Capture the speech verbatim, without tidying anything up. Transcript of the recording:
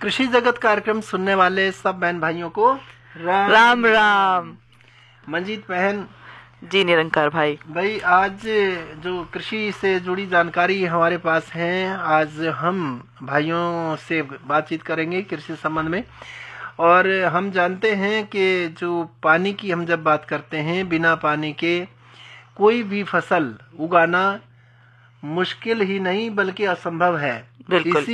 कृषि जगत कार्यक्रम सुनने वाले सब बहन भाइयों को राम राम, राम। मंजीत बहन जी निरंकार भाई भाई आज जो कृषि से जुड़ी जानकारी हमारे पास है, आज हम भाइयों से बातचीत करेंगे कृषि संबंध में। और हम जानते हैं कि जो पानी की हम जब बात करते हैं, बिना पानी के कोई भी फसल उगाना मुश्किल ही नहीं बल्कि असंभव है। बिल्कुल।